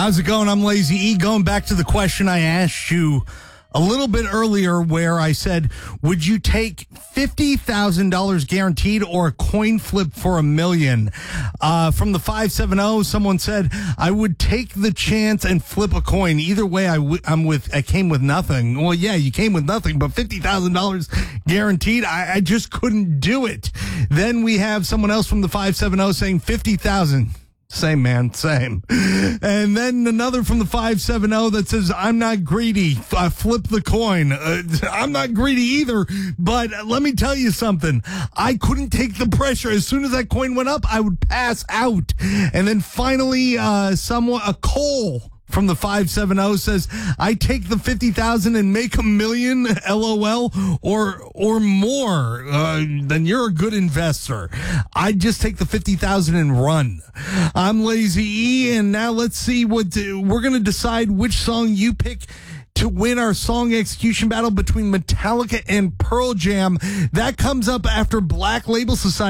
How's it going? I'm Lazy E. Going back to the question I asked you a little bit earlier where I said, would you take $50,000 guaranteed or a coin flip for $1 million? From the 570, someone said, I would take the chance and flip a coin. Either way, I came with nothing. Well, yeah, you came with nothing, but $50,000 guaranteed, I just couldn't do it. Then we have someone else from the 570 saying $50,000. Same, man, same. And then another from the 570 that says, I'm not greedy. Flip the coin. I'm not greedy either, but let me tell you something. I couldn't take the pressure. As soon as that coin went up, I would pass out. And then finally, a Cole from the 570 says, I take the 50,000 and make $1 million, LOL, or more. Then you're a good investor. I just take the 50,000 and run. I'm Lazy E, and now let's see what we're going to decide which song you pick to win our song execution battle between Metallica and Pearl Jam. That comes up after Black Label Society.